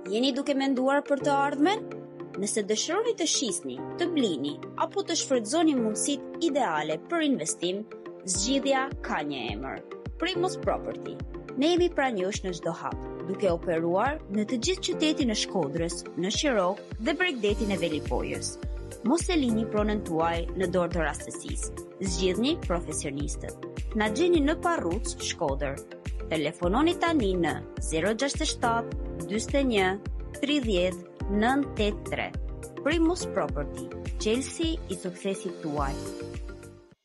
Jeni duke menduar për të ardhmen? Nëse dëshironi të shisni, të blini apo të shfrytëzoni mundësitë ideale për investim, zgjidhja ka një emër: Primus Property. Ne jemi pranë jush në çdo hap, duke operuar në të gjithë qytetin e Shkodrës, në Shirok dhe Bregdetin e Velipojës. Mos e lini pronën tuaj në dorë të rastësisë. Zgjidhni profesionistët. Na gjeni në Parruc, Shkodër. Telefononi tani në 067 41 30 983. Primus Property, qelësi i suksesit tuaj.